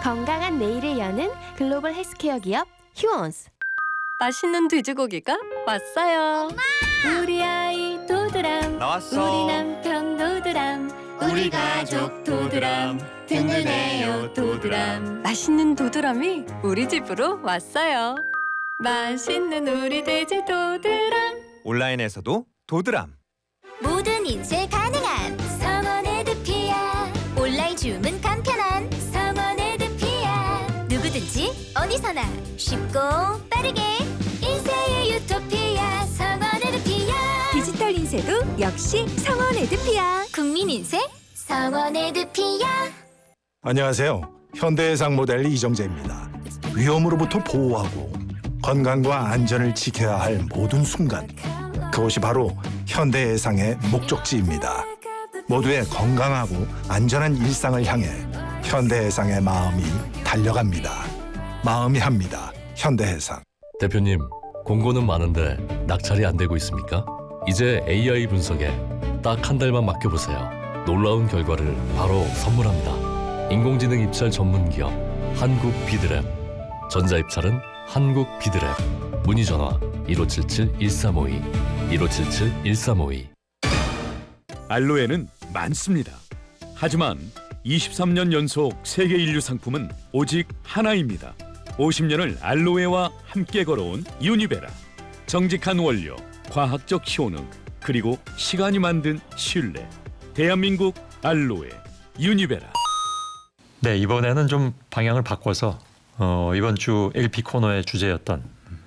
건강한 내일을 여는 글로벌 헬스케어 기업 휴원스. 맛있는 돼지고기가 왔어요. 엄마! 우리 아이 도드람. 나왔어. 우리 남편 도드람. 우리 가족 도드람. 든든해요 도드람. 맛있는 도드람이 우리 집으로 왔어요. 맛있는 우리 돼지 도드람. 온라인에서도 도드람. 모든 인쇄 가능한 성원에드피아. 온라인 주문 간편한 성원에드피아. 누구든지 어디서나 쉽고 빠르게 인쇄의 유토피아 성원에드피아. 디지털 인쇄도 역시 성원에드피아. 국민 인쇄 성원에드피아. 안녕하세요. 현대해상 모델 이정재입니다. 위험으로부터 보호하고 건강과 안전을 지켜야 할 모든 순간, 그것이 바로 현대해상의 목적지입니다. 모두의 건강하고 안전한 일상을 향해 현대해상의 마음이 달려갑니다. 마음이 합니다. 현대해상. 대표님, 공고는 많은데 낙찰이 안 되고 있습니까? 이제 AI 분석에 딱 한 달만 맡겨보세요. 놀라운 결과를 바로 선물합니다. 인공지능 입찰 전문 기업 한국비드랩. 전자입찰은 한국비드랩. 문의 전화 1577-1352 1577-1352. 알로에는 많습니다. 하지만 23년 연속 세계 인류 상품은 오직 하나입니다. 50년을 알로에와 함께 걸어온 유니베라. 정직한 원료, 과학적 효능, 그리고 시간이 만든 신뢰. 대한민국 알로에 유니베라. 네, 이번에는 좀 방향을 바꿔서 이번 주 LP 코너의 주제였던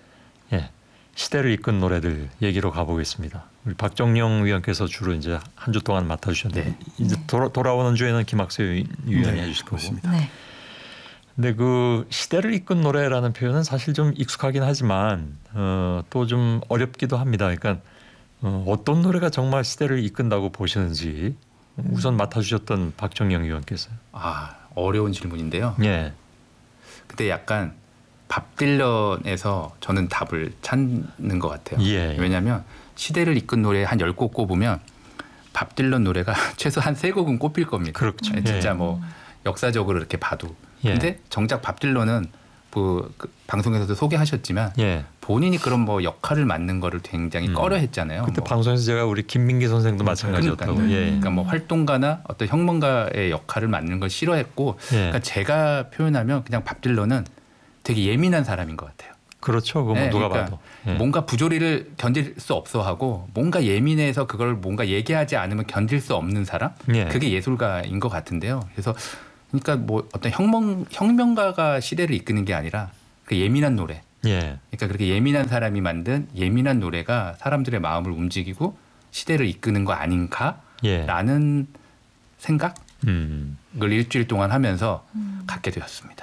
시대를 이끈 노래들 얘기로 가보겠습니다. 우리 박정영 위원께서 주로 이제 한 주 동안 맡아주셨는데 이제 돌아오는 주에는 김학세 위원이 해주실 거고. 네. 근데 그 시대를 이끈 노래라는 표현은 사실 좀 익숙하긴 하지만 또 좀 어렵기도 합니다. 그러니까 어떤 노래가 정말 시대를 이끈다고 보시는지 우선 맡아주셨던 박정영 위원께서. 어려운 질문인데요. 예. 근데 약간 밥 딜런에서 저는 답을 찾는 것 같아요. 예. 왜냐하면 시대를 이끈 노래 한 10곡 꼽으면 밥 딜런 노래가 최소 한 3곡은 꼽힐 겁니다. 그렇죠. 진짜 뭐 역사적으로 이렇게 봐도. 예. 근데 정작 밥 딜런은 그 방송에서도 소개하셨지만 본인이 그런 뭐 역할을 맡는 거를 굉장히 꺼려했잖아요. 그때 방송에서 제가 우리 김민기 선생도 마찬가지였다고. 그러니까 뭐 활동가나 어떤 혁명가의 역할을 맡는 걸 싫어했고, 그러니까 제가 표현하면 그냥 밥 딜런은 되게 예민한 사람인 것 같아요. 그렇죠. 그거 뭐 누가 그러니까 봐도. 뭔가 부조리를 견딜 수 없어하고 뭔가 예민해서 그걸 뭔가 얘기하지 않으면 견딜 수 없는 사람. 그게 예술가인 것 같은데요. 그래서 그러니까 뭐 어떤 혁명가가 시대를 이끄는 게 아니라 그 예민한 노래. 그러니까 그렇게 예민한 사람이 만든 예민한 노래가 사람들의 마음을 움직이고 시대를 이끄는 거 아닌가라는 생각을 일주일 동안 하면서 갖게 되었습니다.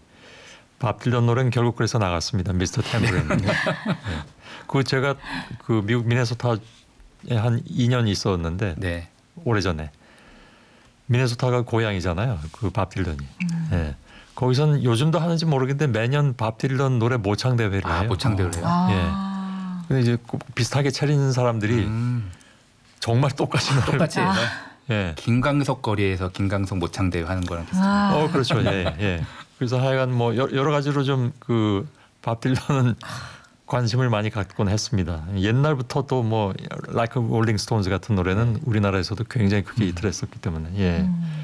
밥 딜런 노래는 결국 그래서 나갔습니다. 미스터 탬브린. 그 제가 그 미국 미네소타에 한 2년 있었는데 오래전에. 미네소타가 고향이잖아요. 그 밥 딜런이. 거기선 요즘도 하는지 모르겠는데 매년 밥 딜런 노래 모창 대회를 해요. 모창 대회를 해요. 근데 이제 비슷하게 차리는 사람들이 정말 똑같이 해요. 김광석 거리에서 김광석 모창 대회 하는 거랑 비슷해요. 그렇죠. 그래서 하여간 뭐 여러 가지로 좀 그 밥 딜런은 관심을 많이 갖곤 했습니다. 옛날부터 또 뭐 Like a Rolling Stones 같은 노래는 우리나라에서도 굉장히 크게 히트했었기 때문에.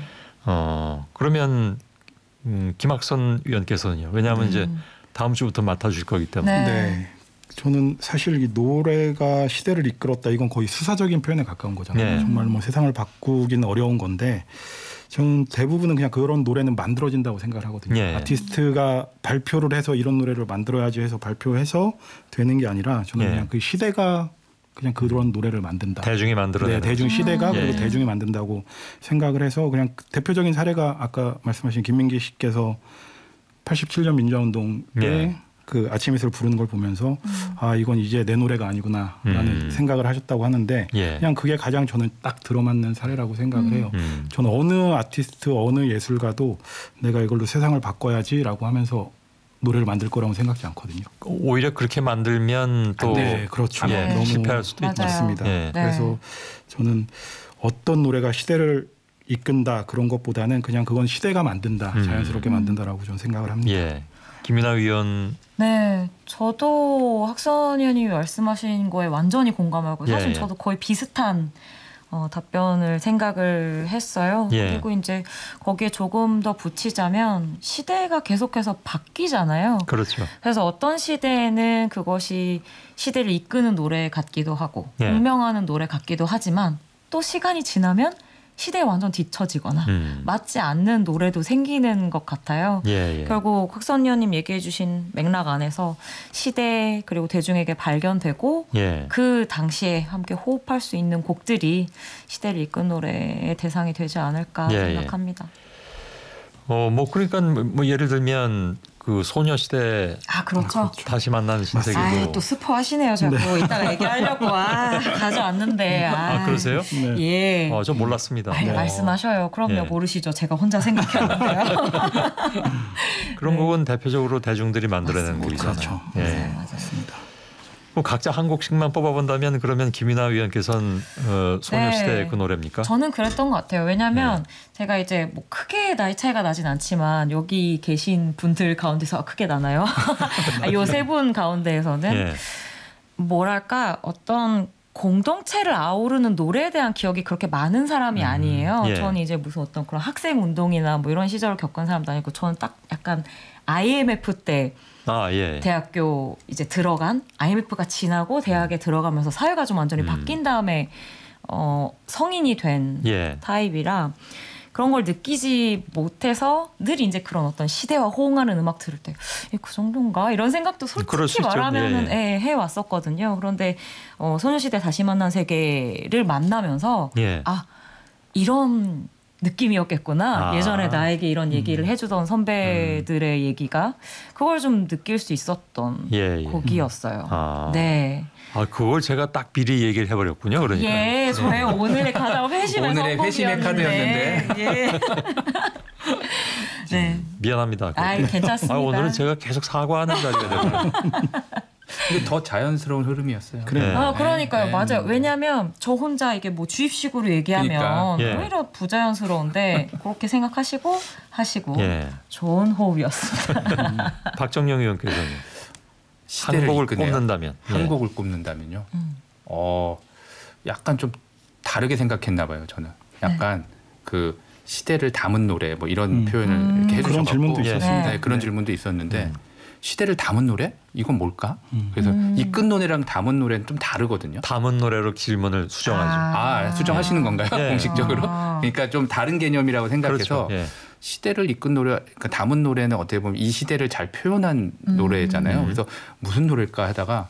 그러면 김학선 위원께서는요. 왜냐하면 이제 다음 주부터 맡아주실 거기 때문에. 네. 저는 사실 이 노래가 시대를 이끌었다, 이건 거의 수사적인 표현에 가까운 거잖아요. 정말 뭐 세상을 바꾸기는 어려운 건데 저는 대부분은 그냥 그런 노래는 만들어진다고 생각을 하거든요. 아티스트가 발표를 해서 이런 노래를 만들어야지 해서 발표해서 되는 게 아니라 저는 그냥 그 시대가 그냥 그런 노래를 만든다. 대중이 만들어내는. 대중 시대가 그리고 대중이 만든다고 생각을 해서 그냥 대표적인 사례가 아까 말씀하신 김민기 씨께서 87년 민주화운동에 그 아침 이슬을 부르는 걸 보면서 이건 이제 내 노래가 아니구나라는 생각을 하셨다고 하는데 그냥 그게 가장 저는 딱 들어맞는 사례라고 생각을 해요. 저는 어느 아티스트 어느 예술가도 내가 이걸로 세상을 바꿔야지라고 하면서 노래를 만들 거라고 생각지 않거든요. 오히려 그렇게 만들면 또 그렇죠. 너무 실패할 수도 있습니다. 그래서 저는 어떤 노래가 시대를 이끈다 그런 것보다는 그냥 그건 시대가 만든다, 자연스럽게 만든다라고 저는 생각을 합니다. 예. 김윤아 위원. 네, 저도 학선 의원님이 말씀하신 거에 완전히 공감하고 사실 예. 저도 거의 비슷한 답변을 생각을 했어요. 예. 그리고 이제 거기에 조금 더 붙이자면 시대가 계속해서 바뀌잖아요. 그렇죠. 그래서 어떤 시대에는 그것이 시대를 이끄는 노래 같기도 하고 예. 공명하는 노래 같기도 하지만 또 시간이 지나면 시대에 완전 뒤처지거나 맞지 않는 노래도 생기는 것 같아요. 예, 예. 결국 곽선 의원님 얘기해 주신 맥락 안에서 시대 그리고 대중에게 발견되고 예. 그 당시에 함께 호흡할 수 있는 곡들이 시대를 이끈 노래의 대상이 되지 않을까 예, 생각합니다. 뭐 그러니까 뭐 예를 들면 그 소녀시대 그렇죠. 다시 만나는 신세계도. 아유, 또 스포하시네요. 자꾸 이따가 얘기하려고 가져왔는데. 그러세요? 예. 저 몰랐습니다. 말씀하셔요. 그럼요. 예. 모르시죠. 제가 혼자 생각했는데요. 그런 곡은 대표적으로 대중들이 만들어낸 곡이잖아요. 그렇죠. 예. 맞습니다. 뭐 각자 한 곡씩만 뽑아본다면 그러면 김윤아 위원께서는 소녀시대 네. 그 노래입니까? 저는 그랬던 것 같아요. 왜냐하면 제가 이제 뭐 크게 나이 차이가 나진 않지만 여기 계신 분들 가운데서 크게 나나요? 요 세 분 가운데에서는 예. 뭐랄까 어떤 공동체를 아우르는 노래에 대한 기억이 그렇게 많은 사람이 아니에요. 예. 저는 이제 무슨 어떤 그런 학생 운동이나 뭐 이런 시절을 겪은 사람도 아니고 저는 딱 약간 IMF 때 예. 대학교 이제 들어간 IMF가 지나고 대학에 들어가면서 사회가 좀 완전히 바뀐 다음에 성인이 된 예. 타입이라 그런 걸 느끼지 못해서 늘 이제 그런 어떤 시대와 호응하는 음악 들을 때 그 정도인가 이런 생각도 그럴 수 솔직히 있죠. 말하면은 예. 해왔었거든요. 그런데 소녀시대 다시 만난 세계를 만나면서 예. 이런 느낌이었겠구나. 예전에 나에게 이런 얘기를 해주던 선배들의 얘기가 그걸 좀 느낄 수 있었던 곡이었어요. 네. 그걸 제가 딱 미리 얘기를 해버렸군요. 그러니까. 예, 저의 오늘의 가장 회심의 오늘의 회심의 카드였는데. 예. 네. 미안합니다. 괜찮습니다. 오늘은 제가 계속 사과하는 자리가 되고요. 근데 더 자연스러운 흐름이었어요. 그래요. 그러니까요. 맞아요. 왜냐하면 저 혼자 이게 뭐 주입식으로 얘기하면 그러니까. 오히려 부자연스러운데 그렇게 생각하시고 하시고 예. 좋은 호흡이었습니다. 박정영 의원께서는 한 시대를 곡을 이끄네요. 꼽는다면 한 곡을 꼽는다면요. 약간 좀 다르게 생각했나 봐요. 저는 약간 그 시대를 담은 노래 뭐 이런 표현을 이렇게 해주셔서 그런 질문도 있었습니다. 네, 그런 질문도 있었는데 시대를 담은 노래? 이건 뭘까? 그래서 이끈 노래랑 담은 노래는 좀 다르거든요. 담은 노래로 질문을 수정하죠. 수정하시는 건가요? 예. 공식적으로? 그러니까 좀 다른 개념이라고 생각해서 그렇죠. 예. 시대를 이끈 노래, 그러니까 담은 노래는 어떻게 보면 이 시대를 잘 표현한 노래잖아요. 그래서 무슨 노래일까 하다가